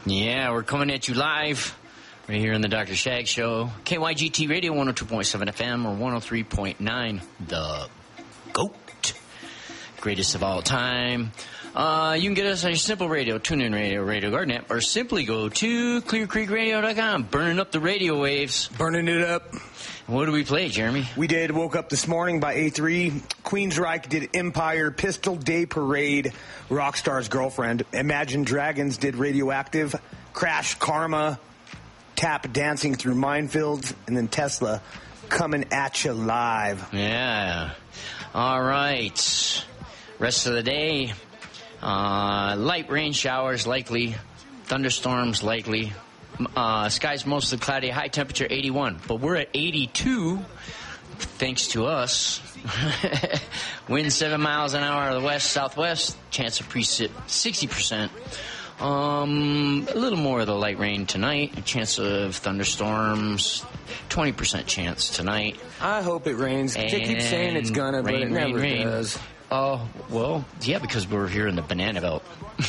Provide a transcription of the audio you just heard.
Yeah, we're coming at you live right here on the Dr. Shag Show. KYGT Radio 102.7 FM or 103.9. The GOAT. Greatest of all time. You can get us on your Simple Radio, TuneIn Radio, Radio Garden app, or simply go to ClearCreekRadio.com. Burning up the radio waves. Burning it up. What did we play, Jeremy? We did Woke Up This Morning by A3. Queensryche did Empire. Pistol Day Parade, Rockstar's Girlfriend. Imagine Dragons did Radioactive. Crash Karma, Tap Dancing Through Minefields. And then Tesla, Coming At You Live. Yeah. All right. Rest of the day, light rain showers likely. Thunderstorms likely. Skies mostly cloudy, high temperature 81, but we're at 82 thanks to us. Wind 7 miles an hour out of the west southwest, chance of precip 60%. A little more of the light rain tonight, a chance of thunderstorms 20% chance tonight. I hope it rains. They keep saying it's gonna, but it never does. Oh, well, yeah, because we're here in the banana belt.